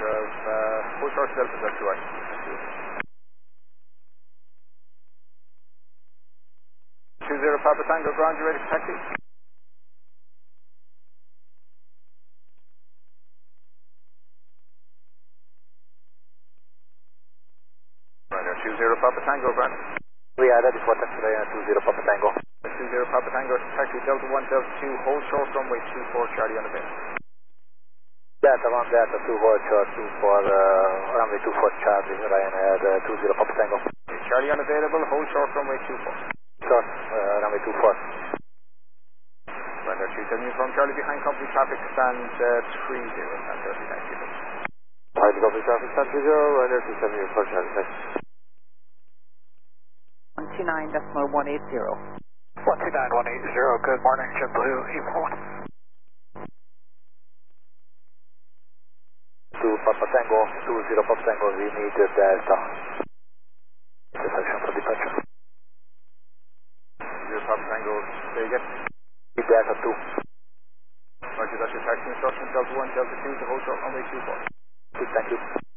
of full short Delta Delta right. 20 Papa Tango ground, you ready for taxi? Runner 20 Papa Tango ground. We are ready for taxi, 20 Papa Tango. 20 Papa Tango, taxi Delta 1, Delta 2, hold short runway 24, Charlie on the base. Delta 1, Delta 2, hold short 24, runway 24, Charlie, Ryanair 20 Papa Tango. Charlie unavailable, hold short runway 24. Short, runway 24. Runner 27 from Charlie behind company traffic stand 30, and 30, thank you. Behind the company traffic stand 30, runner 27 from Charlie, thanks. 129.180. 129.180, good morning, JetBlue, E1. 2 Papa Tango, 20 Papa Tango, we need Delta. Intersection for departure. 20 Papa Tango, say again. Delta 2. Roger, that's your taxi instructions, Delta 1, Delta 2, to hold short runway 24. Good, thank you.